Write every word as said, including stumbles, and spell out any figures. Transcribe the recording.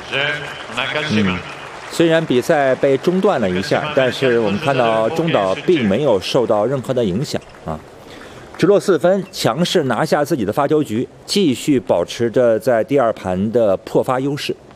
嗯，虽然比赛被中断了一下，但是我们看到中岛并没有受到任何的影响啊，直落四分，强势拿下自己的发球局，继续保持着在第二盘的破发优势。